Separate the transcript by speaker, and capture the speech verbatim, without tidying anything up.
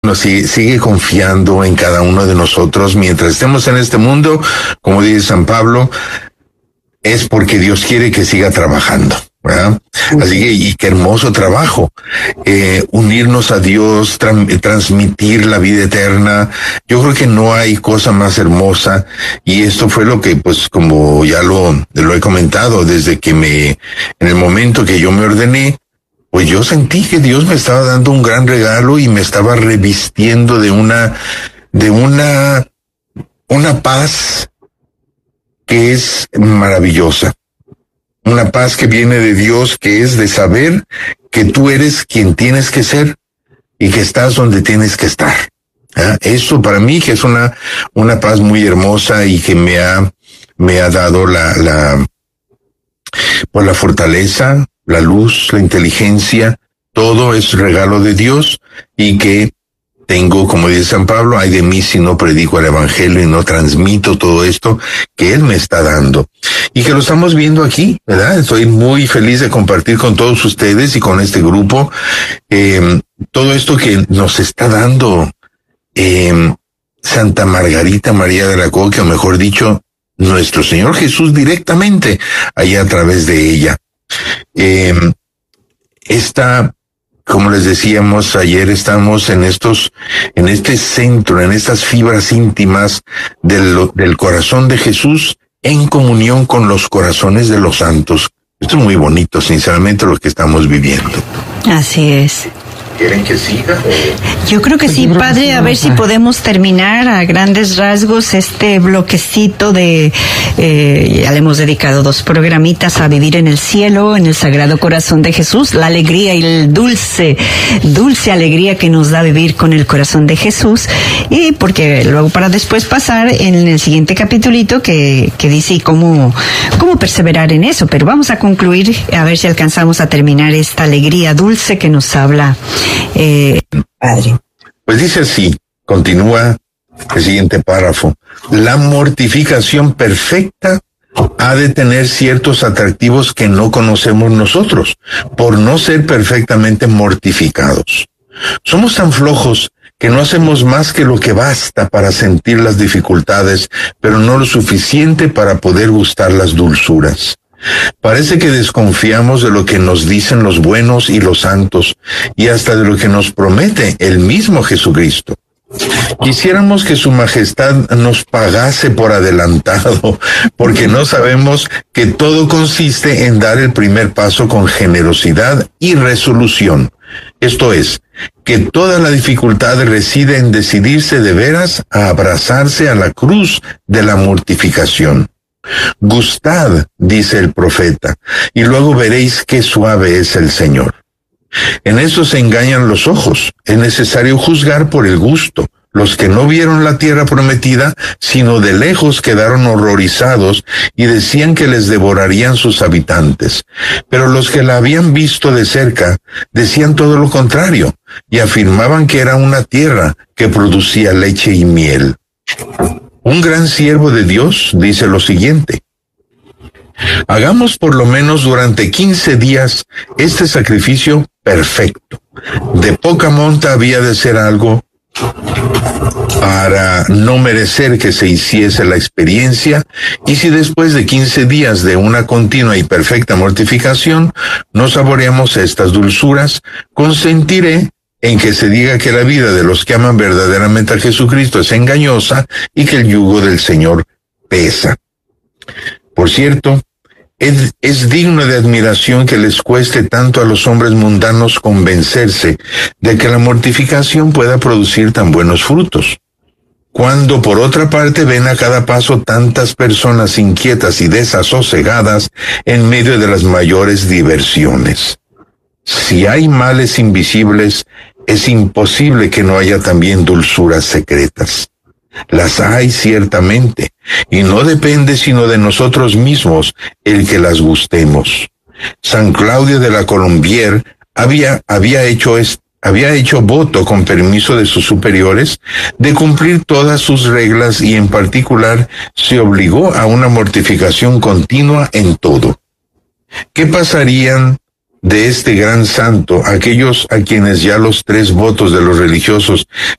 Speaker 1: nos sigue, sigue confiando en cada uno de nosotros mientras estemos en este mundo, como dice San Pablo, es porque Dios quiere que siga trabajando, ¿verdad? Así que, y qué hermoso trabajo, eh, unirnos a Dios, tra- transmitir la vida eterna. Yo creo que no hay cosa más hermosa, y esto fue lo que, pues, como ya lo, lo he comentado, desde que me, en el momento que yo me ordené, pues yo sentí que Dios me estaba dando un gran regalo y me estaba revistiendo de una, de una, una paz que es maravillosa. Una paz que viene de Dios, que es de saber que tú eres quien tienes que ser y que estás donde tienes que estar. ¿Ah? Eso para mí que es una, una paz muy hermosa y que me ha, me ha dado la, la, pues la fortaleza, la luz, la inteligencia, todo es regalo de Dios, y que tengo, como dice San Pablo, ay de mí si no predico el evangelio y no transmito todo esto que Él me está dando. Y que lo estamos viendo aquí, ¿verdad? Estoy muy feliz de compartir con todos ustedes y con este grupo, eh, todo esto que nos está dando, eh, Santa Margarita María de Alacoque, o mejor dicho, nuestro Señor Jesús directamente, allá a través de ella. Eh, esta, como les decíamos ayer, estamos en estos, en este centro, en estas fibras íntimas del, del corazón de Jesús, en comunión con los corazones de los santos. Esto es muy bonito, sinceramente, lo que estamos viviendo.
Speaker 2: Así es.
Speaker 1: ¿Quieren que siga?
Speaker 2: Yo creo que sí, padre, a ver si podemos terminar a grandes rasgos este bloquecito de, eh, ya le hemos dedicado dos programitas a vivir en el cielo, en el Sagrado Corazón de Jesús, la alegría y el dulce, dulce alegría que nos da vivir con el corazón de Jesús, y porque luego para después pasar en el siguiente capitulito que, que dice y cómo, cómo perseverar en eso, pero vamos a concluir a ver si alcanzamos a terminar esta alegría dulce que nos habla Eh, padre.
Speaker 1: Pues dice así, continúa el siguiente párrafo: la mortificación perfecta ha de tener ciertos atractivos que no conocemos nosotros, por no ser perfectamente mortificados. Somos tan flojos que no hacemos más que lo que basta para sentir las dificultades, pero no lo suficiente para poder gustar las dulzuras. Parece que desconfiamos de lo que nos dicen los buenos y los santos, y hasta de lo que nos promete el mismo Jesucristo. Quisiéramos que su majestad nos pagase por adelantado, porque no sabemos que todo consiste en dar el primer paso con generosidad y resolución. Esto es, que toda la dificultad reside en decidirse de veras a abrazarse a la cruz de la mortificación. Gustad, dice el profeta, y luego veréis qué suave es el Señor. En eso se engañan los ojos. Es necesario juzgar por el gusto. Los que no vieron la tierra prometida, sino de lejos quedaron horrorizados y decían que les devorarían sus habitantes. Pero los que la habían visto de cerca decían todo lo contrario y afirmaban que era una tierra que producía leche y miel. Un gran siervo de Dios dice lo siguiente: hagamos por lo menos durante quince días este sacrificio perfecto. De poca monta había de ser algo para no merecer que se hiciese la experiencia, y si después de quince días de una continua y perfecta mortificación no saboreamos estas dulzuras, consentiré en que se diga que la vida de los que aman verdaderamente a Jesucristo es engañosa y que el yugo del Señor pesa. Por cierto, es, es digno de admiración que les cueste tanto a los hombres mundanos convencerse de que la mortificación pueda producir tan buenos frutos, cuando por otra parte ven a cada paso tantas personas inquietas y desasosegadas en medio de las mayores diversiones. Si hay males invisibles, es imposible que no haya también dulzuras secretas. Las hay ciertamente, y no depende sino de nosotros mismos el que las gustemos. San Claudio de la Colombière había, había hecho esto. Había hecho voto, con permiso de sus superiores, de cumplir todas sus reglas, y en particular se obligó a una mortificación continua en todo. ¿Qué pasarían de este gran santo aquellos a quienes ya los tres votos de los religiosos